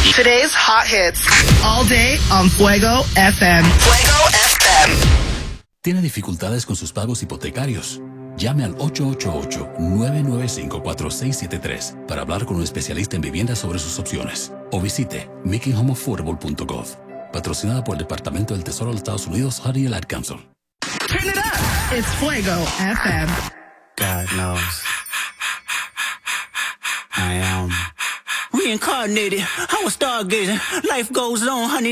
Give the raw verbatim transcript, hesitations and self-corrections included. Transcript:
Today's hot hits. All day on Fuego F M. Fuego F M. ¿Tiene dificultades con sus pagos hipotecarios? Llame al ocho ocho ocho, nueve nueve cinco, cuatro seis siete tres para hablar con un especialista en vivienda sobre sus opciones. O visite making home affordable punto gov. Patrocinada por el Departamento del Tesoro de los Estados Unidos, Honey and Ad Council. Turn it up. It's Fuego F M. God knows. I am reincarnated. I was stargazing. Life goes on, honey.